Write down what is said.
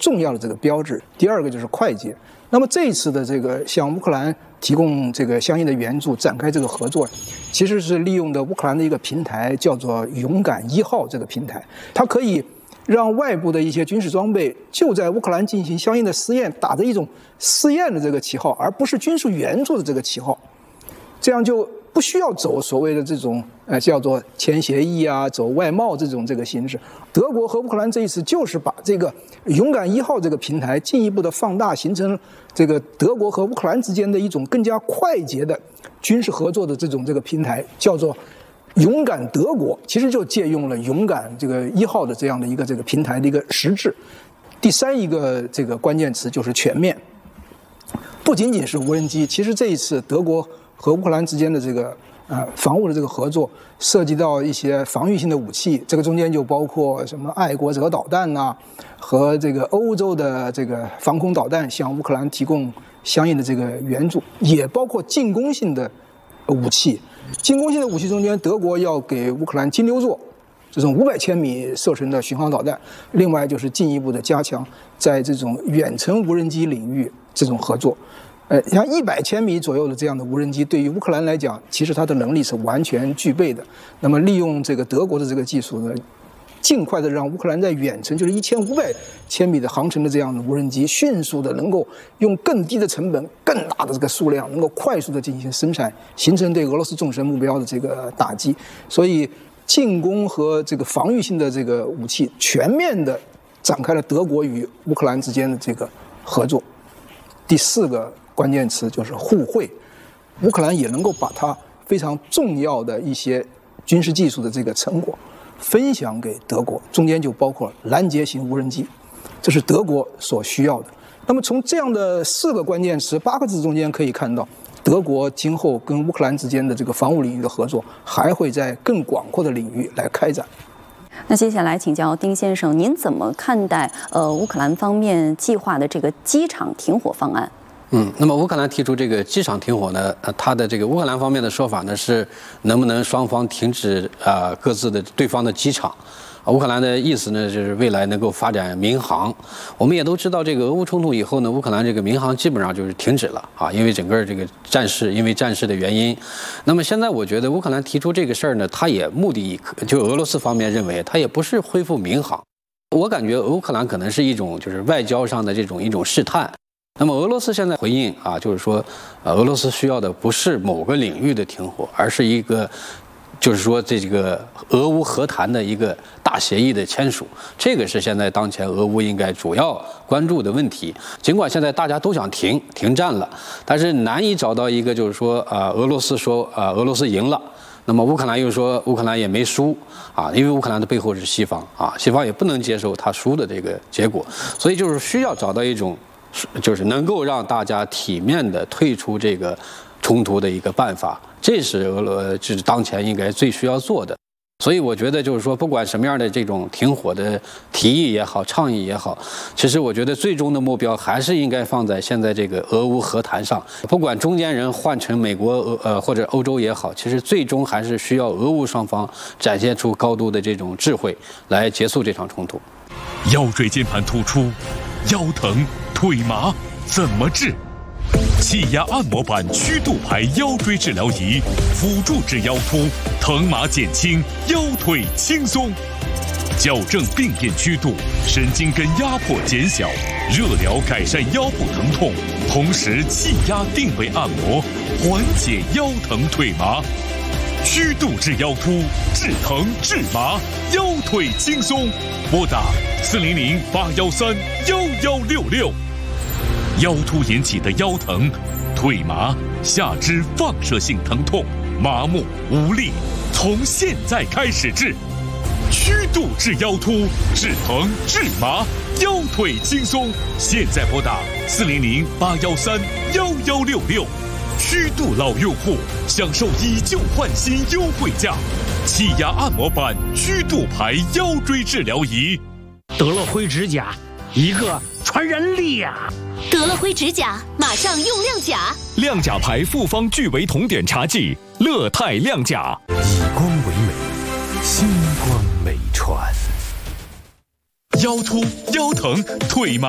重要的这个标志。第二个就是快捷。那么这一次的这个向乌克兰提供这个相应的援助，展开这个合作，其实是利用的乌克兰的一个平台，叫做勇敢1号这个平台，它可以让外部的一些军事装备就在乌克兰进行相应的试验，打着一种试验的这个旗号，而不是军事援助的这个旗号，这样就不需要走所谓的这种叫做签协议啊，走外贸这个形式。德国和乌克兰这一次就是把这个勇敢1号这个平台进一步的放大，形成这个德国和乌克兰之间的一种更加快捷的军事合作的这个平台，叫做勇敢德国，其实就借用了勇敢这个1号的这样的一个这个平台的一个实质。第三一个这个关键词就是全面，不仅仅是无人机，其实这一次德国和乌克兰之间的这个防务的这个合作，涉及到一些防御性的武器，这个中间就包括什么爱国者导弹呐，和这个欧洲的这个防空导弹向乌克兰提供相应的这个援助，也包括进攻性的武器。进攻性的武器中间，德国要给乌克兰金牛座这种500千米射程的巡航导弹，另外就是进一步的加强在这种远程无人机领域这种合作。像100千米左右的这样的无人机，对于乌克兰来讲，其实它的能力是完全具备的。那么利用这个德国的这个技术呢，尽快的让乌克兰在远程，就是1500千米的航程的这样的无人机，迅速的能够用更低的成本、更大的这个数量，能够快速的进行生产，形成对俄罗斯纵深目标的这个打击。所以，进攻和这个防御性的这个武器全面的展开了德国与乌克兰之间的这个合作。第四个关键词就是互惠，乌克兰也能够把它非常重要的一些军事技术的这个成果分享给德国，中间就包括拦截型无人机，这是德国所需要的。那么从这样的4个关键词8个字中间可以看到，德国今后跟乌克兰之间的这个防务领域的合作还会在更广阔的领域来开展。 那接下来请教丁先生，您怎么看待乌克兰方面计划的这个机场停火方案？ 那么乌克兰提出这个机场停火呢，它的这个乌克兰方面的说法呢是能不能双方停止各自的对方的机场。乌克兰的意思呢，就是未来能够发展民航。我们也都知道，这个俄乌冲突以后呢，乌克兰这个民航基本上就是停止了啊，因为整个这个战事的原因。那么现在我觉得乌克兰提出这个事儿呢，它也目的就俄罗斯方面认为，它也不是恢复民航。我感觉乌克兰可能是一种就是外交上的一种试探。那么俄罗斯现在回应啊，就是说，俄罗斯需要的不是某个领域的停火，而是一个。就是说，这个俄乌和谈的一个大协议的签署，这个是现在当前俄乌应该主要关注的问题。尽管现在大家都想停战了，但是难以找到一个就是说，俄罗斯说俄罗斯赢了，那么乌克兰又说乌克兰也没输啊，因为乌克兰的背后是西方啊，西方也不能接受他输的这个结果，所以就是需要找到一种，就是能够让大家体面的退出这个冲突的一个办法。这是就是当前应该最需要做的，所以我觉得就是说，不管什么样的这种停火的提议也好，倡议也好，其实我觉得最终的目标还是应该放在现在这个俄乌和谈上。不管中间人换成美国或者欧洲也好，其实最终还是需要俄乌双方展现出高度的这种智慧来结束这场冲突。 腰椎间盘突出、腰疼、腿麻怎么治？气压按摩板曲度牌腰椎治疗仪，辅助治腰突，疼麻减轻，腰腿轻松，矫正病变曲度，神经根压迫减小，热疗改善腰部疼痛，同时气压定位按摩，缓解腰疼腿麻。曲度治腰突，治疼治麻，腰腿轻松。拨打400-813-1166。腰突引起的腰疼、腿麻、下肢放射性疼痛、麻木、无力，从现在开始治。曲度治腰突，治疼治麻，腰腿轻松。现在拨打400-813-1166。曲度老用户享受以旧换新优惠价，气压按摩板曲度牌腰椎治疗仪。 德乐辉指甲，一个传人力呀！ 德乐辉指甲，马上用亮甲。 亮甲牌复方聚维铜碘茶剂，乐泰亮甲， 以光为美，星光美传。 腰突、腰疼、腿麻。